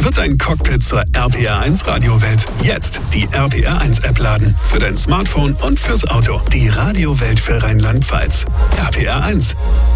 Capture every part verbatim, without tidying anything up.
wird ein Cockpit zur R P R eins Radiowelt. Jetzt die R P R eins App laden. Für dein Smartphone und fürs Auto. Die Radiowelt für Rheinland-Pfalz. R P R eins.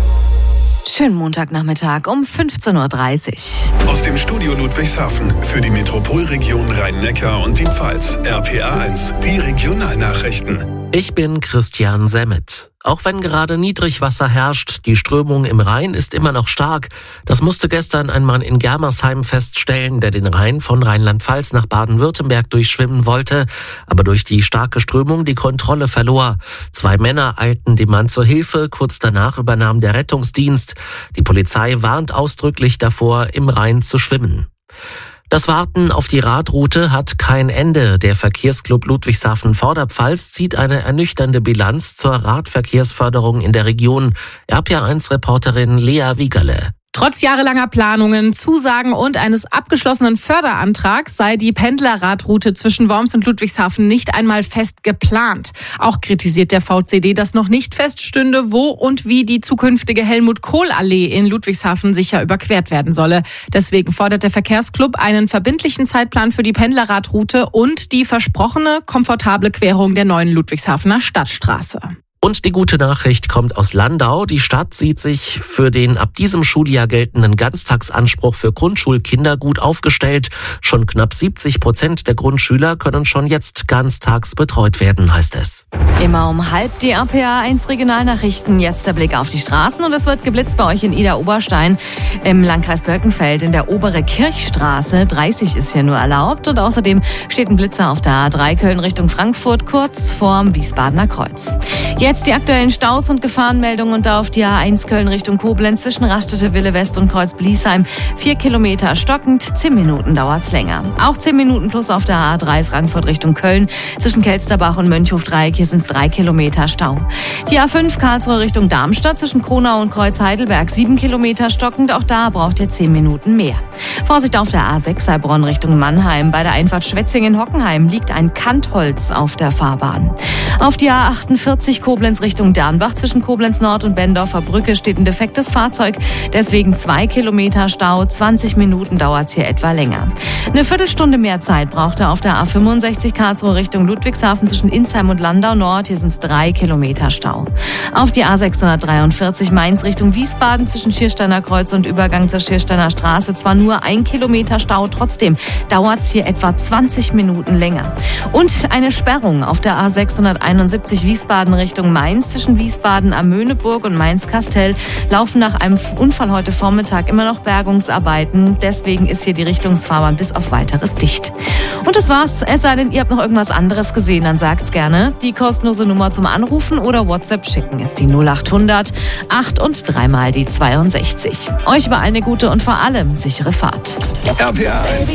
Schönen Montagnachmittag um fünfzehn Uhr dreißig. Aus dem Studio Ludwigshafen für die Metropolregion Rhein-Neckar und die Pfalz. R P R eins, die Regionalnachrichten. Ich bin Christian Semmet. Auch wenn gerade Niedrigwasser herrscht, die Strömung im Rhein ist immer noch stark. Das musste gestern ein Mann in Germersheim feststellen, der den Rhein von Rheinland-Pfalz nach Baden-Württemberg durchschwimmen wollte, aber durch die starke Strömung die Kontrolle verlor. Zwei Männer eilten dem Mann zur Hilfe, kurz danach übernahm der Rettungsdienst. Die Polizei warnt ausdrücklich davor, im Rhein zu schwimmen. Das Warten auf die Radroute hat kein Ende. Der Verkehrsclub Ludwigshafen-Vorderpfalz zieht eine ernüchternde Bilanz zur Radverkehrsförderung in der Region. R P R eins Reporterin Lea Wiegerle. Trotz jahrelanger Planungen, Zusagen und eines abgeschlossenen Förderantrags sei die Pendlerradroute zwischen Worms und Ludwigshafen nicht einmal fest geplant. Auch kritisiert der V C D, dass noch nicht feststünde, wo und wie die zukünftige Helmut-Kohl-Allee in Ludwigshafen sicher überquert werden solle. Deswegen fordert der Verkehrsclub einen verbindlichen Zeitplan für die Pendlerradroute und die versprochene komfortable Querung der neuen Ludwigshafener Stadtstraße. Und die gute Nachricht kommt aus Landau. Die Stadt sieht sich für den ab diesem Schuljahr geltenden Ganztagsanspruch für Grundschulkinder gut aufgestellt. Schon knapp siebzig Prozent der Grundschüler können schon jetzt ganztags betreut werden, heißt es. Immer um halb die R P R eins Regionalnachrichten. Jetzt der Blick auf die Straßen und es wird geblitzt bei euch in Idar-Oberstein im Landkreis Birkenfeld in der Obere Kirchstraße. dreißig ist hier nur erlaubt und außerdem steht ein Blitzer auf der A drei Köln Richtung Frankfurt kurz vorm Wiesbadener Kreuz. Jetzt die aktuellen Staus und Gefahrenmeldungen und auf die A eins Köln Richtung Koblenz zwischen Raststätte Wille West und Kreuz Bliesheim. Vier Kilometer stockend, zehn Minuten dauert's länger. Auch zehn Minuten plus auf der A drei Frankfurt Richtung Köln zwischen Kelsterbach und Mönchhof-Dreieck. Hier sind's drei Kilometer Stau. Die A fünf Karlsruhe Richtung Darmstadt zwischen Kronau und Kreuz Heidelberg. Sieben Kilometer stockend, auch da braucht ihr zehn Minuten mehr. Vorsicht auf der A sechs Heilbronn Richtung Mannheim. Bei der Einfahrt Schwetzingen-Hockenheim liegt ein Kantholz auf der Fahrbahn. Auf die A achtundvierzig Koblenz Richtung Dernbach zwischen Koblenz Nord und Bendorfer Brücke steht ein defektes Fahrzeug. Deswegen zwei Kilometer Stau, zwanzig Minuten dauert's hier etwa länger. Eine Viertelstunde mehr Zeit braucht er auf der A fünfundsechzig Karlsruhe Richtung Ludwigshafen zwischen Insheim und Landau Nord. Hier sind's drei Kilometer Stau. Auf die A sechshundertdreiundvierzig Mainz Richtung Wiesbaden zwischen Schiersteiner Kreuz und Übergang zur Schiersteiner Straße. Zwar nur ein Kilometer Stau, trotzdem dauert's hier etwa zwanzig Minuten länger. Und eine Sperrung auf der A sechshunderteinundsiebzig Wiesbaden Richtung Mainz zwischen Wiesbaden am Möhneburg und Mainz-Kastel laufen nach einem Unfall heute Vormittag immer noch Bergungsarbeiten. Deswegen ist hier die Richtungsfahrbahn bis auf Weiteres dicht. Und das war's. Es sei denn, ihr habt noch irgendwas anderes gesehen, dann sagt's gerne. Die kostenlose Nummer zum Anrufen oder WhatsApp schicken ist die null achthundert acht und dreimal die zweiundsechzig. Euch überall eine gute und vor allem sichere Fahrt. R P R eins.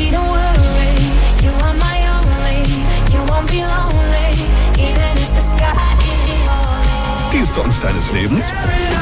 Die Songs deines Lebens?